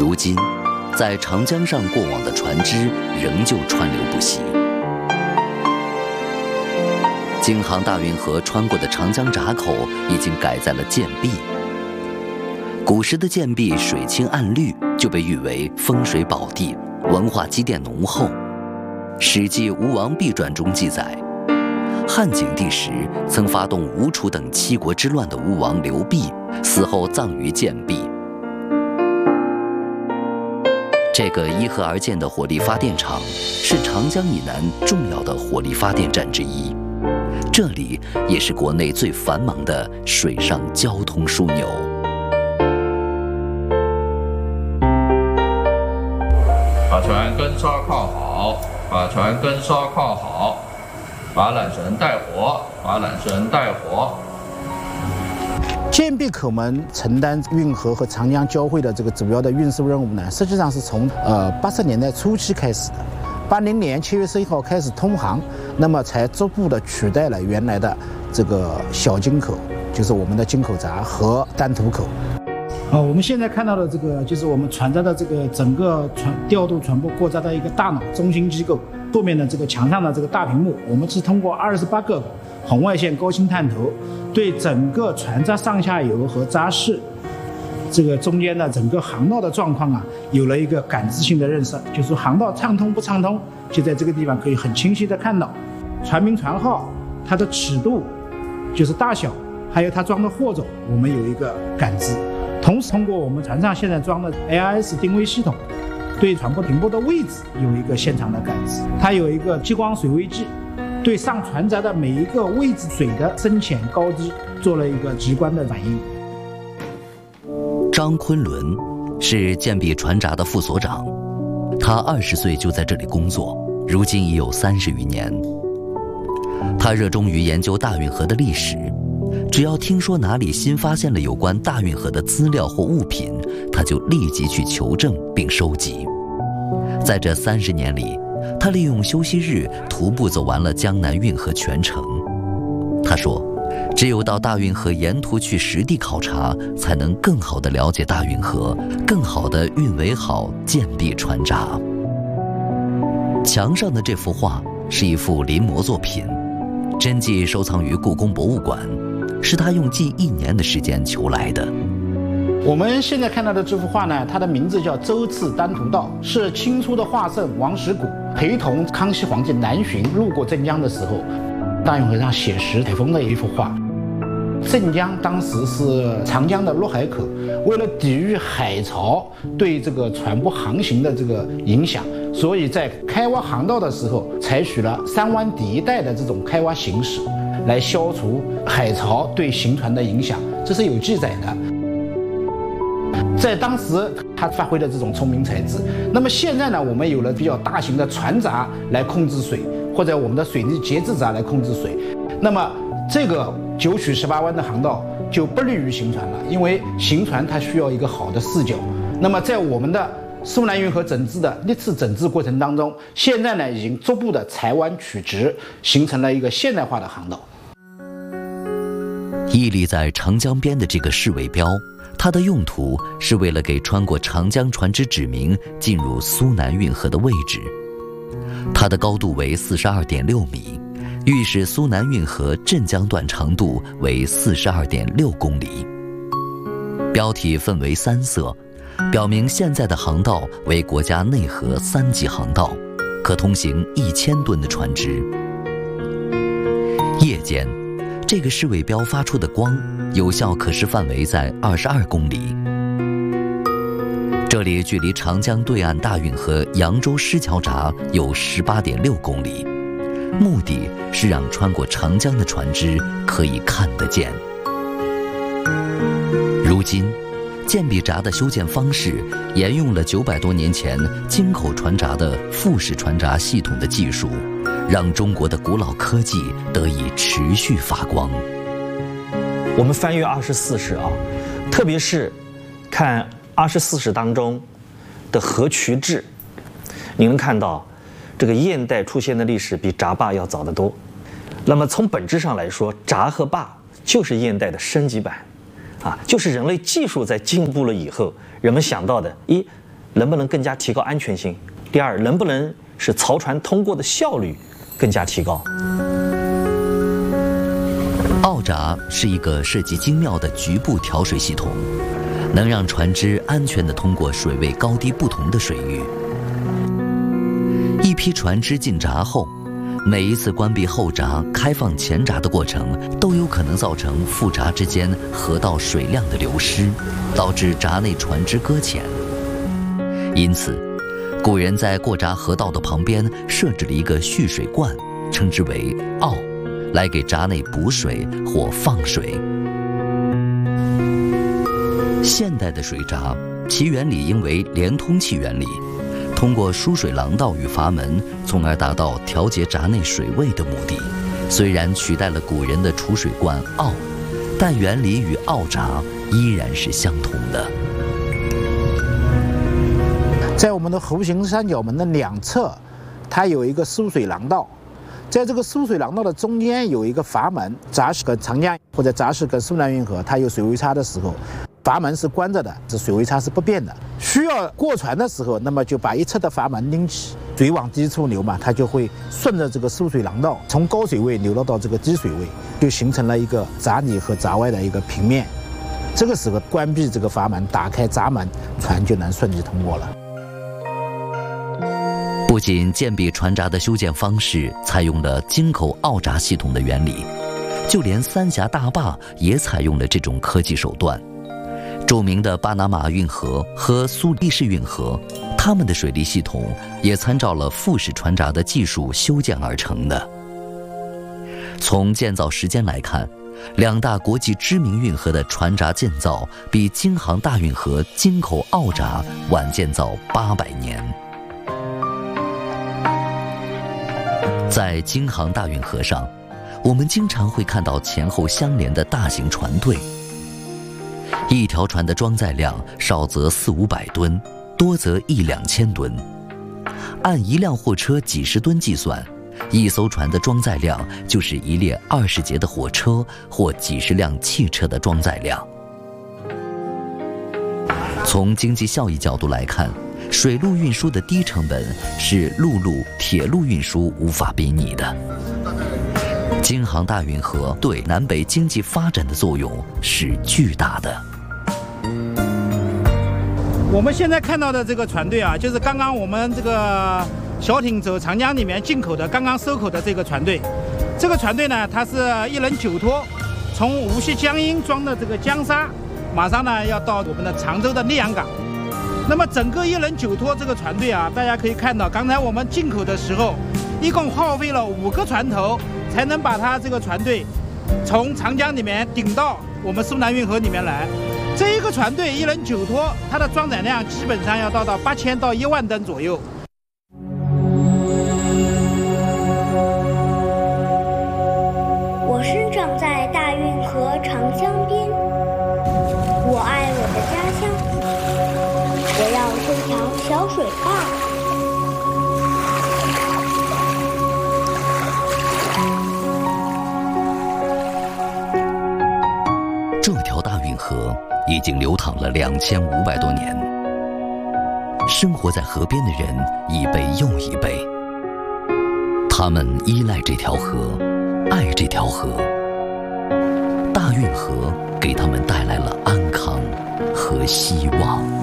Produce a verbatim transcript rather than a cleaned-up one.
如今，在长江上过往的船只仍旧川流不息。京杭大运河穿过的长江闸口已经改在了涧壁。古时的涧壁水清岸绿，就被誉为风水宝地，文化积淀浓厚。《史记·吴王毕传》中记载，汉景帝时曾发动吴楚等七国之乱的吴王刘濞，死后葬于涧壁。这个依河而建的火力发电厂是长江以南重要的火力发电站之一，这里也是国内最繁忙的水上交通枢纽。 把船跟梢靠好，把船跟梢靠好，把缆绳带活，把缆绳带活。 涧壁口门承担运河和长江交汇的这个主要的运输任务呢，实际上是从呃八十年代初期开始的。八零年七月十一号开始通航，那么才逐步的取代了原来的这个小金口，就是我们的金口闸和丹徒口。啊，我们现在看到的这个就是我们船闸的这个整个船调度船舶过闸的一个大脑中心机构，后面的这个墙上的这个大屏幕，我们是通过二十八个红外线高清探头，对整个船闸上下游和闸室这个中间的整个航道的状况啊，有了一个感知性的认识，就是航道畅通不畅通，就在这个地方可以很清晰的看到船名船号、它的尺度，就是大小，还有它装的货种，我们有一个感知。同时通过我们船上现在装的 A I S 定位系统，对船舶停泊的位置有一个现场的感知，它有一个激光水位计，对上船闸的每一个位置水的深浅高低做了一个直观的反应。 张昆仑是涧壁船闸的副所长，他二十岁就在这里工作，如今已有三十余年。他热衷于研究大运河的历史，只要听说哪里新发现了有关大运河的资料或物品，他就立即去求证并收集。在这三十年里，他利用休息日徒步走完了江南运河全程。他说，只有到大运河沿途去实地考察，才能更好地了解大运河，更好地运维好涧壁船闸。墙上的这幅画是一幅临摹作品，真迹收藏于故宫博物馆，是他用近一年的时间求来的。 我们现在看到的这幅画呢，它的名字叫《周次丹徒道》，是清初的画圣王实古陪同康熙皇帝南巡路过镇江的时候，大运河上写实采风的一幅画。镇江当时是长江的入海口，为了抵御海潮对这个船舶航行的这个影响，所以在开挖航道的时候，采取了三湾底一带的这种开挖形式，来消除海潮对行船的影响，这是有记载的。在当时，他发挥了这种聪明才智。那么现在呢，我们有了比较大型的船闸来控制水，或者我们的水利节制闸来控制水。那么这个九曲十八弯的航道就不利于行船了，因为行船它需要一个好的视角。那么在我们的苏南运河整治的历次整治过程当中，现在呢已经逐步的裁弯取直，形成了一个现代化的航道。 屹立在长江边的这个市尾标，它的用途是为了给穿过长江船只指明进入苏南运河的位置。它的高度为四十二点六米，预示苏南运河镇江段长度为四十二点六公里。标题分为三色，表明现在的航道为国家内河三级航道，可通行一千吨的船只。夜间，这个市尾标发出的光有效可视范围在二十二公里。这里距离长江对岸大运河扬州施桥闸有十八点六公里，目的是让穿过长江的船只可以看得见。如今，涧壁闸的修建方式沿用了九百多年前京口船闸的复式船闸系统的技术，让中国的古老科技得以持续发光。 我们翻阅二十四史啊，特别是看二十四史当中的河渠志，你能看到这个堰带出现的历史比闸坝要早得多。那么从本质上来说，闸和坝就是堰带的升级版，啊，就是人类技术在进步了以后，人们想到的，一能不能更加提高安全性？第二，能不能使漕船通过的效率更加提高？ 澳闸是一个设计精妙的局部调水系统，能让船只安全地通过水位高低不同的水域。一批船只进闸后，每一次关闭后闸、开放前闸的过程，都有可能造成副闸之间河道水量的流失，导致闸内船只搁浅。因此，古人在过闸河道的旁边设置了一个蓄水罐，称之为坳，来给闸内补水或放水。现代的水闸，其原理应为连通器原理，通过输水廊道与阀门，从而达到调节闸内水位的目的。虽然取代了古人的储水罐坳，但原理与澳闸依然是相同的。 在我们的弧形三角门的两侧，它有一个输水廊道，在这个输水廊道的中间有一个阀门。闸室跟长江或者闸室跟苏南运河，它有水位差的时候，阀门是关着的，这水位差是不变的。需要过船的时候，那么就把一侧的阀门拎起，水往低处流嘛，它就会顺着这个输水廊道从高水位流落到这个低水位，就形成了一个闸里和闸外的一个平面。这个时候关闭这个阀门，打开闸门，船就能顺利通过了。 不仅建壁船闸的修建方式采用了京口澳闸系统的原理，就连三峡大坝也采用了这种科技手段。著名的巴拿马运河和苏伊士运河，它们的水利系统也参照了复式船闸的技术修建而成的。从建造时间来看，两大国际知名运河的船闸建造比京杭大运河京口澳闸晚建造八百年。在京杭大运河上，我们经常会看到前后相连的大型船队。一条船的装载量少则四五百吨，多则一两千吨。按一辆货车几十吨计算，一艘船的装载量就是一列二十节的火车或几十辆汽车的装载量。从经济效益角度来看，水路运输的低成本是陆路、铁路运输无法比拟的。京杭大运河对南北经济发展的作用是巨大的。 我们现在看到的这个船队啊，就是刚刚我们这个小艇走长江里面进口的，刚刚收口的这个船队。这个船队呢，它是一轮九拖，从无锡江阴装的这个江沙，马上呢要到我们的常州的溧阳港。那么整个一轮九拖这个船队啊，大家可以看到，刚才我们进口的时候，一共耗费了五个船头，才能把它这个船队从长江里面顶到我们苏南运河里面来。这一个船队一轮九拖，它的装载量基本上要到到八千到一万吨左右。 我生长在大运河长江边，我爱我的家乡，我要这条小水坝。 这条大运河已经流淌了两千五百多年，生活在河边的人一辈又一辈，他们依赖这条河，爱这条河。大运河给他们带来了安康和希望。